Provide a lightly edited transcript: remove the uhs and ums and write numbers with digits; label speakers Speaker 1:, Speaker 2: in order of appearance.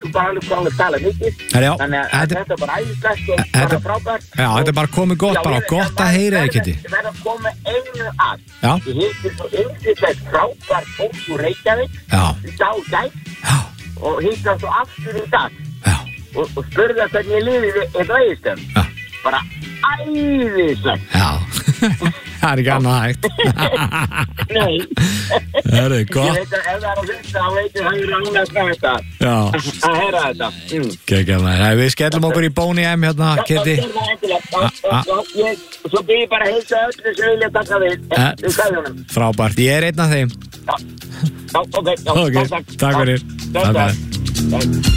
Speaker 1: bara alveg hvað að tala mikið. Þannig að þetta er bara æðislegt og bara frábært.
Speaker 2: Já, þetta er bara komið gott, bara gott að heyra þig, Kitty.
Speaker 1: Ég verð að koma einu að.
Speaker 2: Já.
Speaker 1: Ég hitti svo yndislegt frábært fólk úr Reykjavík.
Speaker 2: Já.
Speaker 1: Í dag gæt. Já. Og hitti hann svo aftur í dag.
Speaker 2: Já.
Speaker 1: Og spurði að hvernig ég liði við Egilsstöðum. Já. Bara æðislegt.
Speaker 2: Já. Það er ekki annað hægt.
Speaker 1: Nei.
Speaker 2: Það er gott.
Speaker 1: Ég veit að ef það er að hlusta, þá veitir það er ánægst með þetta.
Speaker 2: Já.
Speaker 1: Að heyra þetta.
Speaker 2: Gekka maður. Við skellum okkur í Boney M hérna, Kitty.
Speaker 1: Svo byrði ég bara að heilsa öllu sem vilja taka við.
Speaker 2: Frábært. Ég er einn af þeim.
Speaker 1: Já, ok.
Speaker 2: Takk fyrir.
Speaker 1: Takk.